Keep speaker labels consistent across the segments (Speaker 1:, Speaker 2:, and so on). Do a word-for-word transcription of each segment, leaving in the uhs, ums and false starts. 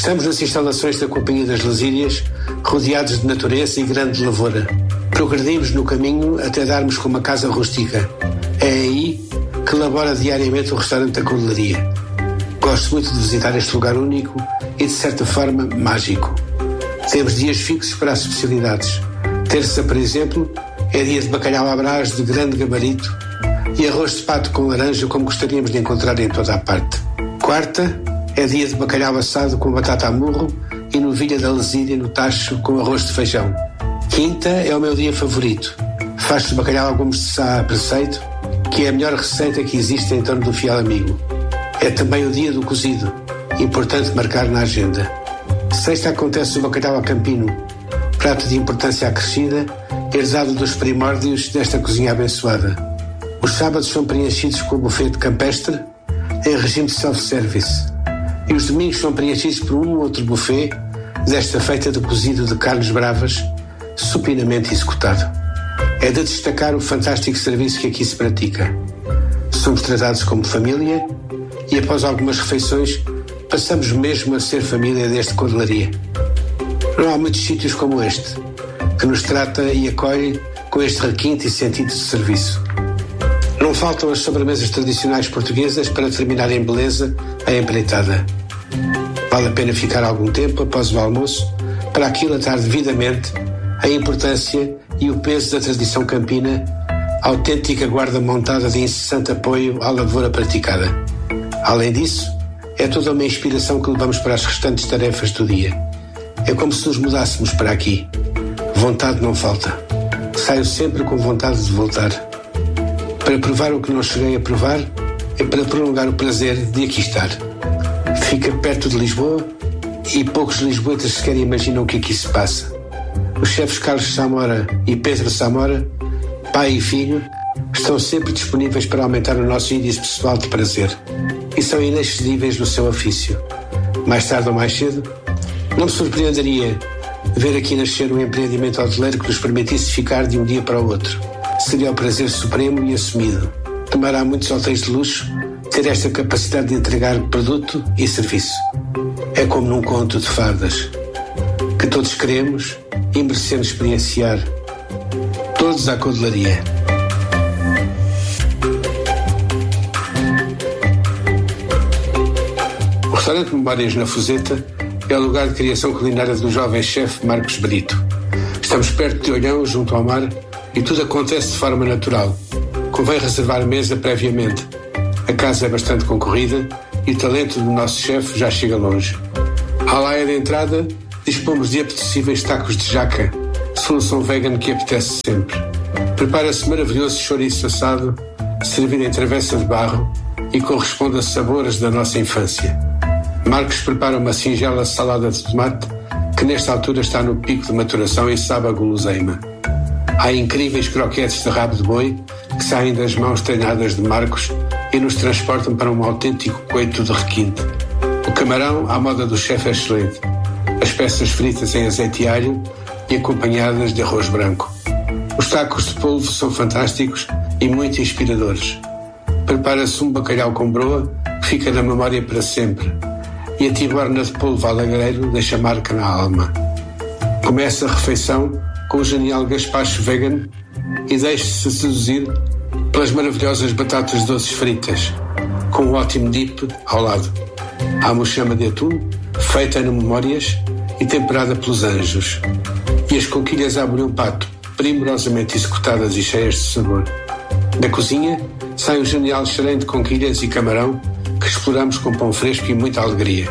Speaker 1: Estamos nas instalações da Companhia das Lasírias, rodeados de natureza e grande lavoura. Progredimos no caminho até darmos com uma casa rústica. É aí que labora diariamente o restaurante da Codelaria. Gosto muito de visitar este lugar único e, de certa forma, mágico. Temos dias fixos para as especialidades. Terça, por exemplo, é dia de bacalhau à Brás de grande gabarito e arroz de pato com laranja, como gostaríamos de encontrar em toda a parte. Quarta é dia de bacalhau assado com batata a murro e novilha da Lasíria no tacho com arroz de feijão. Quinta é o meu dia favorito. Faz-se bacalhau a gumes de sá a preceito, que é a melhor receita que existe em torno do fiel amigo. É também o dia do cozido, importante marcar na agenda. Sexta acontece o bacalhau a campino, prato de importância acrescida, herdado dos primórdios desta cozinha abençoada. Os sábados são preenchidos com o buffet campestre, em regime de self-service. E os domingos são preenchidos por um outro buffet, desta feita de cozido de carnes bravas, supinamente executado. É de destacar o fantástico serviço que aqui se pratica. Somos tratados como família e, após algumas refeições, passamos mesmo a ser família deste Codelaria. Não há muitos sítios como este, que nos trata e acolhe com este requinte e sentido de serviço. Não faltam as sobremesas tradicionais portuguesas para terminar em beleza a empreitada. Vale a pena ficar algum tempo após o almoço para aquilatar devidamente a importância e o peso da tradição campina, autêntica guarda montada de incessante apoio à lavoura praticada. Além disso, é toda uma inspiração que levamos para as restantes tarefas do dia. É como se nos mudássemos para aqui. Vontade não falta. Saio sempre com vontade de voltar. Para provar o que não cheguei a provar, é para prolongar o prazer de aqui estar. Fica perto de Lisboa e poucos lisboetas sequer imaginam o que aqui se passa. Os chefes Carlos Samora e Pedro Samora, pai e filho, estão sempre disponíveis para aumentar o nosso índice pessoal de prazer e são inexcedíveis no seu ofício. Mais tarde ou mais cedo, não me surpreenderia ver aqui nascer um empreendimento hoteleiro que nos permitisse ficar de um dia para o outro. Seria o prazer supremo e assumido. Tomará muitos hotéis de luxo ter esta capacidade de entregar produto e serviço. É como num conto de fadas, que todos queremos e merecemos experienciar. Todos à Codelaria. O restaurante Memórias na Fuseta é o lugar de criação culinária do jovem chefe Marcos Brito. Estamos perto de Olhão, junto ao mar, e tudo acontece de forma natural. Convém reservar mesa previamente. A casa é bastante concorrida e o talento do nosso chefe já chega longe. À laia de entrada, dispomos de apetecíveis tacos de jaca, solução vegan que apetece sempre. Prepara-se maravilhoso chouriço assado, servido em travessa de barro e corresponde a sabores da nossa infância. Marcos prepara uma singela salada de tomate que nesta altura está no pico de maturação e sabe a guloseima. Há incríveis croquetes de rabo de boi que saem das mãos treinadas de Marcos e nos transportam para um autêntico coito de requinte. O camarão, à moda do chefe, é excelente. As peças fritas em azeite e alho e acompanhadas de arroz branco. Os tacos de polvo são fantásticos e muito inspiradores. Prepara-se um bacalhau com broa que fica na memória para sempre. E a tiborna de polvo alagreiro deixa marca na alma. Começa a refeição com o genial gaspacho vegan e deixe-se seduzir pelas maravilhosas batatas doces fritas, com um ótimo dip ao lado. Há uma chama de atum, feita no Memórias e temperada pelos anjos. E as conquilhas à molho pato, primorosamente executadas e cheias de sabor. Da cozinha sai um genial xerém de conquilhas e camarão que exploramos com pão fresco e muita alegria.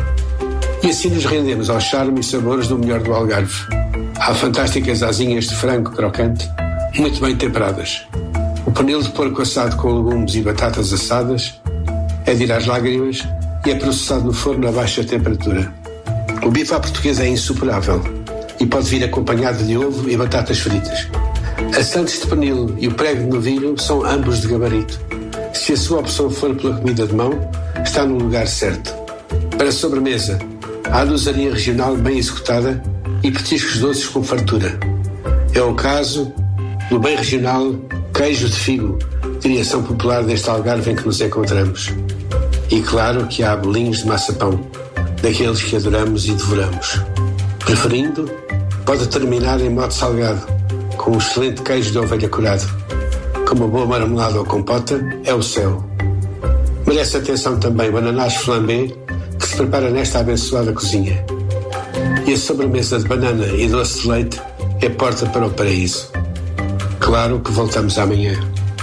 Speaker 1: E assim nos rendemos aos charmes e sabores do melhor do Algarve. Há fantásticas asinhas de frango crocante, muito bem temperadas. O pernil de porco assado com legumes e batatas assadas é de ir às lágrimas e é processado no forno a baixa temperatura. O bife à portuguesa é insuperável e pode vir acompanhado de ovo e batatas fritas. A Santos de pernil e o prego de novilho são ambos de gabarito. Se a sua opção for pela comida de mão, está no lugar certo. Para a sobremesa, há a doçaria regional bem executada e petiscos doces com fartura. É o caso do bem regional queijo de figo, criação popular deste Algarve em que nos encontramos. E claro que há bolinhos de maçapão, daqueles que adoramos e devoramos. Preferindo, pode terminar em modo salgado, com um excelente queijo de ovelha curado. Com uma boa marmelada ou compota, é o céu. Merece atenção também o ananás flambé, que se prepara nesta abençoada cozinha. E a sobremesa de banana e doce de leite é porta para o paraíso. Claro que voltamos amanhã.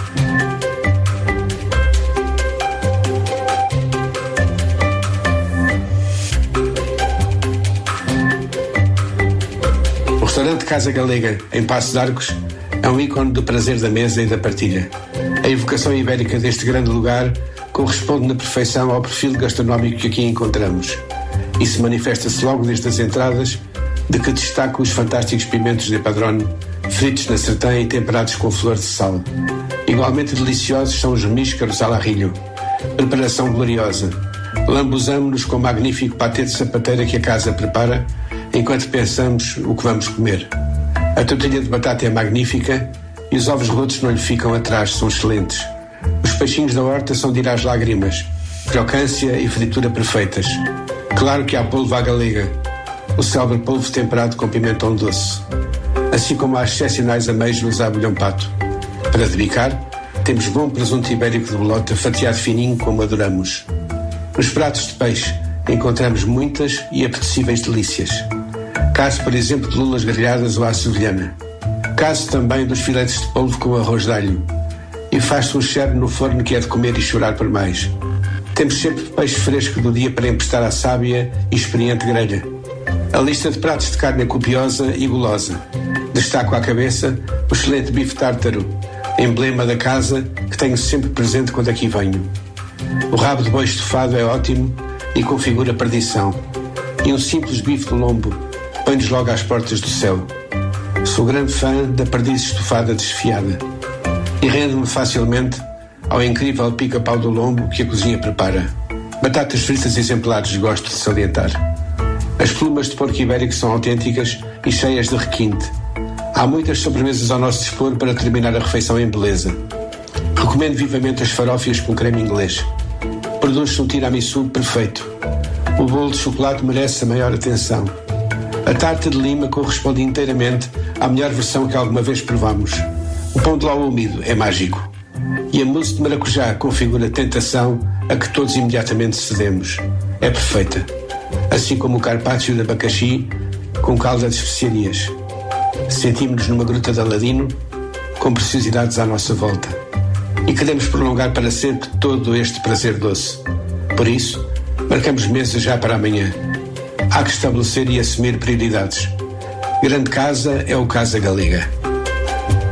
Speaker 1: O restaurante Casa Galega, em Paços de Arcos, é um ícone do prazer da mesa e da partilha. A evocação ibérica deste grande lugar corresponde na perfeição ao perfil gastronómico que aqui encontramos. Isso manifesta-se logo desde as entradas, de que destaco os fantásticos pimentos de padrone, fritos na sertã e temperados com flor de sal. Igualmente deliciosos são os míscaros al arrilho. Preparação gloriosa. Lambuzamo-nos com o magnífico patê de sapateira que a casa prepara, enquanto pensamos o que vamos comer. A tortilha de batata é magnífica e os ovos rotos não lhe ficam atrás, são excelentes. Os peixinhos da horta são de ir às lágrimas, crocância e fritura perfeitas. Claro que há polvo à galega, o célebre polvo temperado com pimentão doce, assim como há excepcionais amêijoas à bolhão pato. Para debicar, temos bom presunto ibérico de bolota fatiado fininho como adoramos. Nos pratos de peixe encontramos muitas e apetecíveis delícias. Caso, por exemplo, de lulas grelhadas ou à sevilhana. Caso também dos filetes de polvo com arroz de alho. E faz-se um cheiro no forno que é de comer e chorar por mais. Temos sempre peixe fresco do dia para emprestar à sábia e experiente grelha. A lista de pratos de carne é copiosa e gulosa. Destaco à cabeça o excelente bife tártaro, emblema da casa que tenho sempre presente quando aqui venho. O rabo de boi estufado é ótimo e configura perdição. E um simples bife de lombo põe-nos logo às portas do céu. Sou grande fã da perdiz estufada desfiada e rendo-me facilmente ao incrível pica-pau do lombo que a cozinha prepara. Batatas fritas exemplares gosto de salientar. As plumas de porco ibérico são autênticas e cheias de requinte. Há muitas sobremesas ao nosso dispor para terminar a refeição em beleza. Recomendo vivamente as farófias com creme inglês. Produz-se um tiramisu perfeito. O bolo de chocolate merece a maior atenção. A tarta de lima corresponde inteiramente à melhor versão que alguma vez provamos. O pão de ló úmido é mágico. E a mousse de maracujá configura tentação a que todos imediatamente cedemos. É perfeita. Assim como o carpaccio de abacaxi com calda de especiarias. Sentimos-nos numa gruta de Aladino com preciosidades à nossa volta. E queremos prolongar para sempre todo este prazer doce. Por isso, marcamos mesa já para amanhã. Há que estabelecer e assumir prioridades. Grande casa é o Casa Galega.